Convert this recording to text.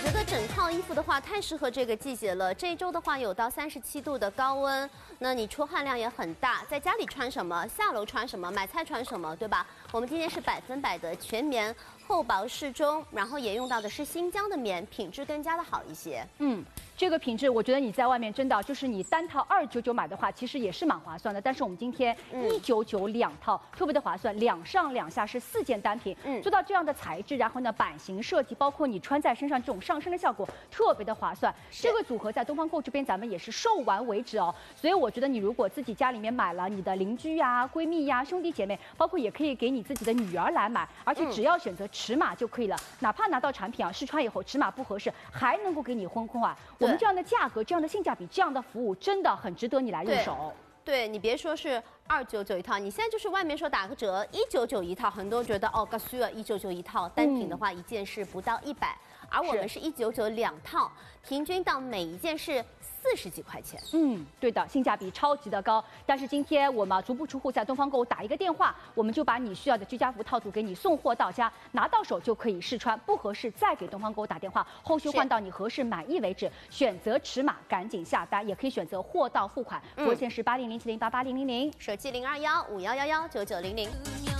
觉得整套衣服的话太适合这个季节了。这一周的话有到37度的高温，那你出汗量也很大，在家里穿什么，下楼穿什么，买菜穿什么，对吧？我们今天是100%的全棉，厚薄适中，然后也用到的是新疆的棉，品质更加的好一些。 这个品质，我觉得你在外面真的就是你单套299买的话，其实也是蛮划算的。但是我们今天199两套，特别的划算，两上两下是4件单品，做到这样的材质，然后呢版型设计，包括你穿在身上这种上身的效果，特别的划算。这个组合在东方购这边咱们也是售完为止哦。所以我觉得你如果自己家里面买了，你的邻居呀、闺蜜呀、兄弟姐妹，包括也可以给你自己的女儿来买，而且只要选择尺码就可以了。哪怕拿到产品啊试穿以后尺码不合适，还能够给你烘空啊。我们这样的价格、这样的性价比、这样的服务，真的很值得你来入手。 对你别说是299一套，你现在就是外面说打个折199一套，很多人觉得哦，该需要199一套，单品的话一件是不到100，而我们是199两套，平均到每一件是40几块钱。 对的，性价比超级的高。但是今天我们足不出户在东方购打一个电话，我们就把你需要的居家服套组给你送货到家，拿到手就可以试穿，不合适再给东方购打电话，后续换到你合适满意为止。选择尺码赶紧下单，也可以选择货到付款，热线是8007088000， 手机0215119900。